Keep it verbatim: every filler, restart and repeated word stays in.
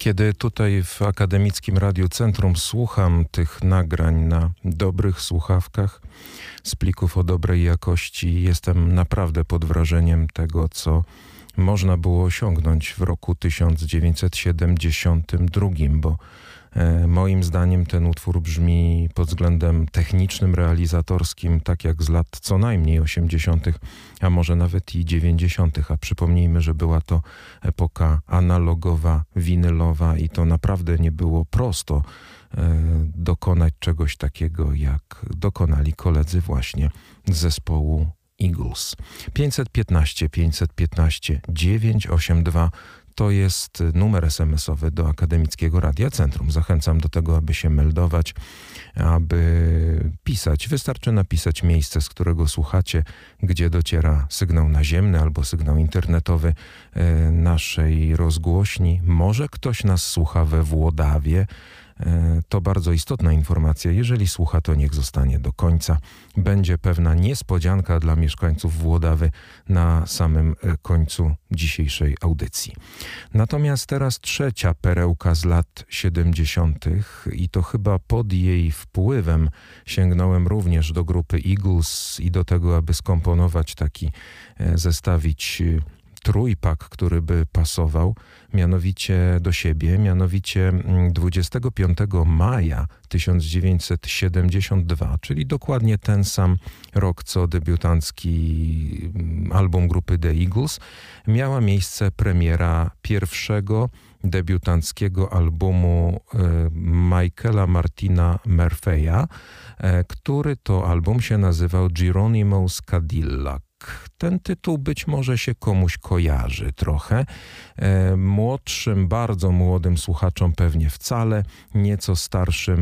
Kiedy tutaj w Akademickim Radiu Centrum słucham tych nagrań na dobrych słuchawkach z plików o dobrej jakości, jestem naprawdę pod wrażeniem tego, co można było osiągnąć w roku tysiąc dziewięćset siedemdziesiątym drugim, bo e, moim zdaniem ten utwór brzmi pod względem technicznym, realizatorskim tak jak z lat co najmniej osiemdziesiątych, a może nawet i dziewięćdziesiątych. A przypomnijmy, że była to epoka analogowa, winylowa i to naprawdę nie było prosto e, dokonać czegoś takiego, jak dokonali koledzy właśnie z zespołu Eagles. pięćset piętnaście pięćset piętnaście dziewięćset osiemdziesiąt dwa to jest numer es em es owy do Akademickiego Radia Centrum. Zachęcam do tego, aby się meldować, aby pisać. Wystarczy napisać miejsce, z którego słuchacie, gdzie dociera sygnał naziemny albo sygnał internetowy e, naszej rozgłośni. Może ktoś nas słucha we Włodawie. To bardzo istotna informacja. Jeżeli słucha, to niech zostanie do końca. Będzie pewna niespodzianka dla mieszkańców Włodawy na samym końcu dzisiejszej audycji. Natomiast teraz trzecia perełka z lat siedemdziesiątych i to chyba pod jej wpływem sięgnąłem również do grupy Eagles i do tego, aby skomponować taki, zestawić trójpak, który by pasował mianowicie do siebie, mianowicie dwudziestego piątego maja tysiąc dziewięćset siedemdziesiątego drugiego, czyli dokładnie ten sam rok, co debiutancki album grupy The Eagles, miała miejsce premiera pierwszego debiutanckiego albumu e, Michaela Martina Murphy'a, e, który to album się nazywał Geronimo's Cadillac. Ten tytuł być może się komuś kojarzy trochę. E, młodszym, bardzo młodym słuchaczom pewnie wcale, nieco starszym